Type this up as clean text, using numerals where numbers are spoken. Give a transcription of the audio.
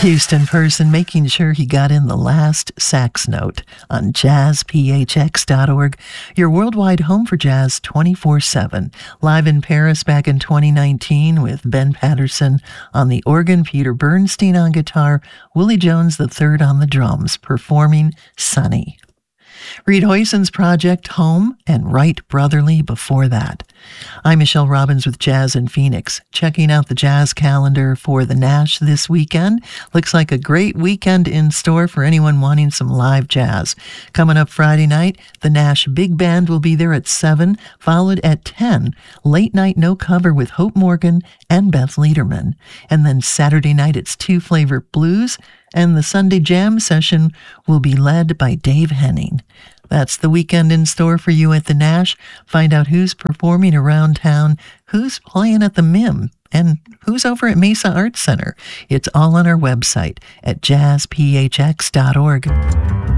Houston person making sure he got in the last sax note on jazzphx.org, your worldwide home for jazz 24/7. Live in Paris back in 2019 with Ben Patterson on the organ, Peter Bernstein on guitar, Willie Jones III on the drums, performing Sunny. Reed Hoyson's project Home and Right Brotherly before that. I'm Michelle Robbins with Jazz in Phoenix, checking out the jazz calendar for the Nash this weekend. Looks like a great weekend in store for anyone wanting some live jazz. Coming up Friday night, the Nash Big Band will be there at 7, followed at 10, late night no cover with Hope Morgan and Beth Lederman. And then Saturday night it's Two Flavor Blues, and the Sunday Jam session will be led by Dave Henning. That's the weekend in store for you at the Nash. Find out who's performing around town, who's playing at the MIM, and who's over at Mesa Arts Center. It's all on our website at jazzphx.org.